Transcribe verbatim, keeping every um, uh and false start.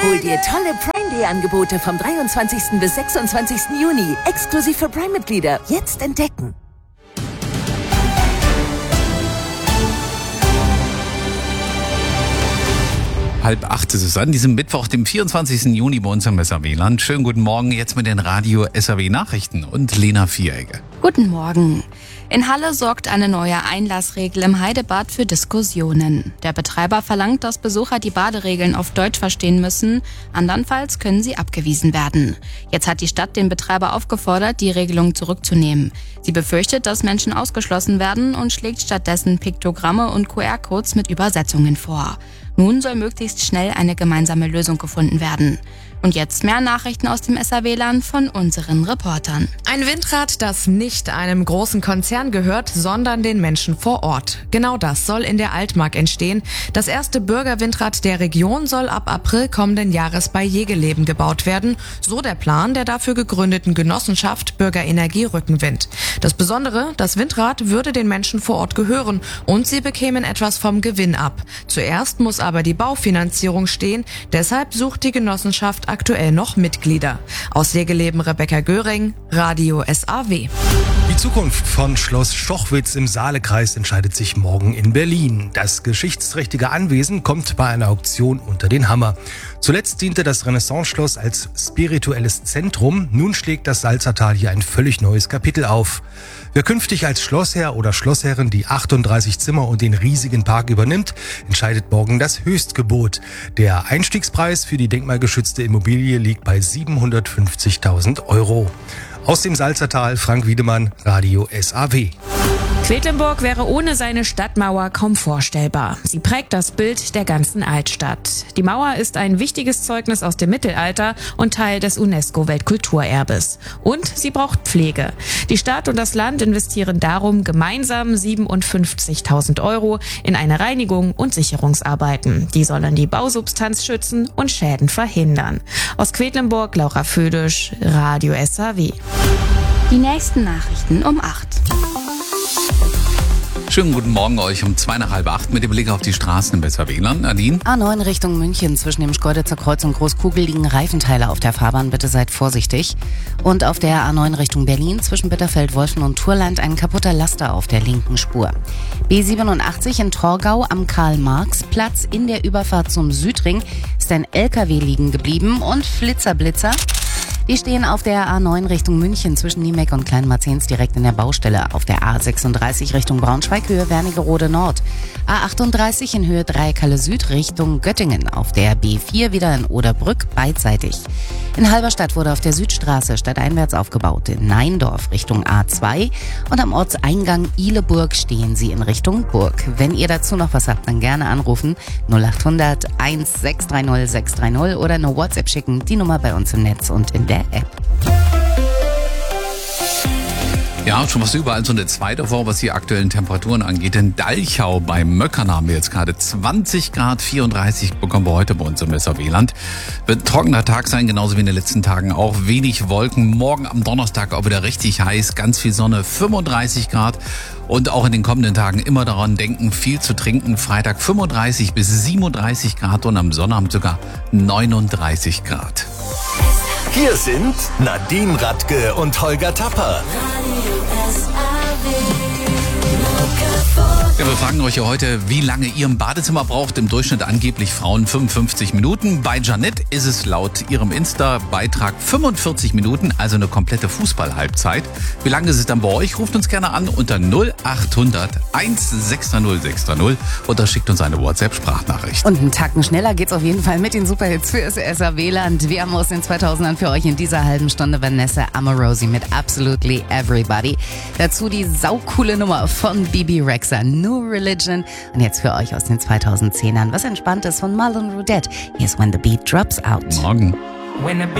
Hol dir tolle Prime Day Angebote vom dreiundzwanzigsten bis sechsundzwanzigsten Juni. Exklusiv für Prime-Mitglieder. Jetzt entdecken. Halb acht ist es an diesem Mittwoch, dem vierundzwanzigsten Juni bei uns am S A W-Land. Schönen guten Morgen jetzt mit den Radio S A W Nachrichten und Lena Vieregge. Guten Morgen. In Halle sorgt eine neue Einlassregel im Heidebad für Diskussionen. Der Betreiber verlangt, dass Besucher die Baderegeln auf Deutsch verstehen müssen. Andernfalls können sie abgewiesen werden. Jetzt hat die Stadt den Betreiber aufgefordert, die Regelung zurückzunehmen. Sie befürchtet, dass Menschen ausgeschlossen werden und schlägt stattdessen Piktogramme und Q R-Codes mit Übersetzungen vor. Nun soll möglichst schnell eine gemeinsame Lösung gefunden werden. Und jetzt mehr Nachrichten aus dem S A W-Land von unseren Reportern. Ein Windrad, das nicht einem großen Konzern gehört, sondern den Menschen vor Ort. Genau das soll in der Altmark entstehen. Das erste Bürgerwindrad der Region soll ab April kommenden Jahres bei Jegeleben gebaut werden. So der Plan der dafür gegründeten Genossenschaft Bürgerenergie Rückenwind. Das Besondere, das Windrad würde den Menschen vor Ort gehören und sie bekämen etwas vom Gewinn ab. Zuerst muss aber die Baufinanzierung stehen. Deshalb sucht die Genossenschaft aktuell noch Mitglieder. Aus Jegeleben Rebecca Göring, Radio S A W. Die Zukunft von Schloss Stochwitz im Saalekreis entscheidet sich morgen in Berlin. Das geschichtsträchtige Anwesen kommt bei einer Auktion unter den Hammer. Zuletzt diente das Renaissance-Schloss als spirituelles Zentrum. Nun schlägt das Salzertal hier ein völlig neues Kapitel auf. Wer künftig als Schlossherr oder Schlossherrin die achtunddreißig Zimmer und den riesigen Park übernimmt, entscheidet morgen das Höchstgebot. Der Einstiegspreis für die denkmalgeschützte Immobilie liegt bei siebenhundertfünfzigtausend Euro. Aus dem Salzertal, Frank Wiedemann, Radio S A W. Quedlinburg wäre ohne seine Stadtmauer kaum vorstellbar. Sie prägt das Bild der ganzen Altstadt. Die Mauer ist ein wichtiges Zeugnis aus dem Mittelalter und Teil des UNESCO-Weltkulturerbes. Und sie braucht Pflege. Die Stadt und das Land investieren darum gemeinsam siebenundfünfzigtausend Euro in eine Reinigung und Sicherungsarbeiten. Die sollen die Bausubstanz schützen und Schäden verhindern. Aus Quedlinburg, Laura Födisch, Radio S A W. Die nächsten Nachrichten um acht. Schönen guten Morgen euch um zwei nach halb acht mit dem Blick auf die Straßen im S A W-Land. Nadine? A neun Richtung München. Zwischen dem Schkeuditzer Kreuz und Großkugel liegen Reifenteile auf der Fahrbahn. Bitte seid vorsichtig. Und auf der A neun Richtung Berlin zwischen Bitterfeld, Wolfen und Turland ein kaputter Laster auf der linken Spur. B siebenundachtzig in Torgau am Karl-Marx-Platz in der Überfahrt zum Südring ist ein L K W liegen geblieben und Flitzer-Blitzer. Die stehen auf der A neun Richtung München zwischen Niemeck und Kleinmarzens direkt in der Baustelle. Auf der A sechsunddreißig Richtung Braunschweig, Höhe Wernigerode Nord. A achtunddreißig in Höhe drei Kalle Süd Richtung Göttingen. Auf der B vier wieder in Oderbrück beidseitig. In Halberstadt wurde auf der Südstraße stadteinwärts aufgebaut. In Neindorf Richtung A zwei. Und am Ortseingang Ihleburg stehen sie in Richtung Burg. Wenn ihr dazu noch was habt, dann gerne anrufen. null achthundert eins sechs drei null sechs drei null oder eine WhatsApp schicken. Die Nummer bei uns im Netz und in der App. Ja, schon was überall so eine zweite Woche, was die aktuellen Temperaturen angeht. In Dalchau bei Möckern haben wir jetzt gerade zwanzig Grad, vierunddreißig bekommen wir heute bei uns im S A W-Land. Wird ein trockener Tag sein, genauso wie in den letzten Tagen auch. Wenig Wolken, morgen am Donnerstag auch wieder richtig heiß, ganz viel Sonne, fünfunddreißig Grad. Und auch in den kommenden Tagen immer daran denken, viel zu trinken. Freitag fünfunddreißig bis siebenunddreißig Grad und am Sonnabend sogar neununddreißig Grad. Hier sind Nadine Radke und Holger Tapper. Ja, wir fragen euch ja heute, wie lange ihr im Badezimmer braucht. Im Durchschnitt angeblich Frauen fünfundfünfzig Minuten. Bei Janette ist es laut ihrem Insta-Beitrag fünfundvierzig Minuten, also eine komplette Fußball-Halbzeit. Wie lange ist es dann bei euch? Ruft uns gerne an unter null achthundert eins sechs drei null sechs drei null oder schickt uns eine WhatsApp-Sprachnachricht. Und einen Tacken schneller geht's auf jeden Fall mit den Superhits für das S A W-Land. Wir haben aus den zweitausendern für euch in dieser halben Stunde Vanessa Amorosi mit Absolutely Everybody. Dazu die saucoole Nummer von Bibi Rexha, New Religion. Und jetzt für euch aus den zweitausendzehnern was Entspanntes von Marlon Rudette. Here's When the Beat Drops Out. Morgen.